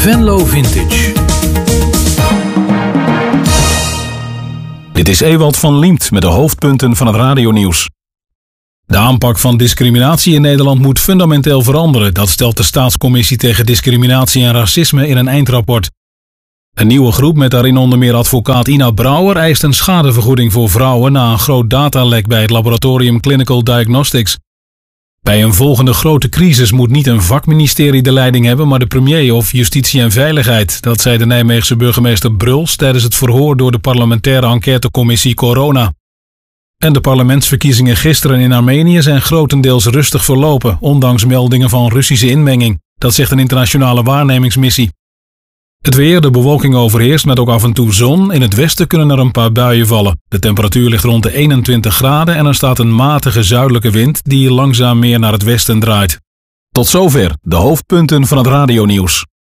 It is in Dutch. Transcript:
Venlo Vintage. Dit is Ewald van Liemt met de hoofdpunten van het radionieuws. De aanpak van discriminatie in Nederland moet fundamenteel veranderen. Dat stelt de Staatscommissie tegen Discriminatie en Racisme in een eindrapport. Een nieuwe groep met daarin onder meer advocaat Ina Brouwer eist een schadevergoeding voor vrouwen na een groot datalek bij het laboratorium Clinical Diagnostics. Bij een volgende grote crisis moet niet een vakministerie de leiding hebben, maar de premier of Justitie en Veiligheid. Dat zei de Nijmeegse burgemeester Bruls tijdens het verhoor door de parlementaire enquêtecommissie Corona. En de parlementsverkiezingen gisteren in Armenië zijn grotendeels rustig verlopen, ondanks meldingen van Russische inmenging. Dat zegt een internationale waarnemingsmissie. Het weer, de bewolking overheerst met ook af en toe zon. In het westen kunnen er een paar buien vallen. De temperatuur ligt rond de 21 graden en er staat een matige zuidelijke wind die langzaam meer naar het westen draait. Tot zover de hoofdpunten van het radionieuws.